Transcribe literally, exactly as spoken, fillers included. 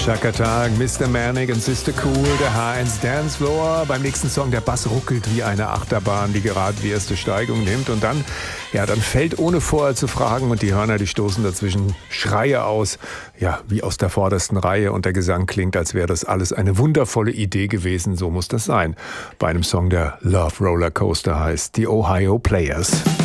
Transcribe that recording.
Chaka Tag, Mister Manic und Sister Cool, der H eins Dance Floor. Beim nächsten Song, der Bass ruckelt wie eine Achterbahn, die gerade die erste Steigung nimmt. Und dann, ja, dann fällt ohne vorher zu fragen und die Hörner, die stoßen dazwischen Schreie aus, ja, wie aus der vordersten Reihe. Und der Gesang klingt, als wäre das alles eine wundervolle Idee gewesen. So muss das sein. Bei einem Song, der Love Roller Coaster heißt, die Ohio Players.